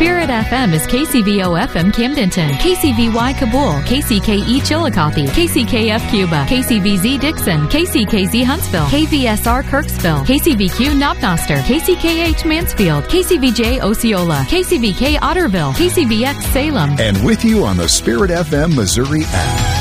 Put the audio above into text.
Spirit FM is KCVO FM Camdenton, KCVY Kabul, KCKE Chillicothe, KCKF Cuba, KCVZ Dixon, KCKZ Huntsville, KVSR Kirksville, KCVQ Knobnoster, KCKH Mansfield, KCVJ Osceola, KCVK Otterville, KCVX Salem. And with you on the Spirit FM Missouri app.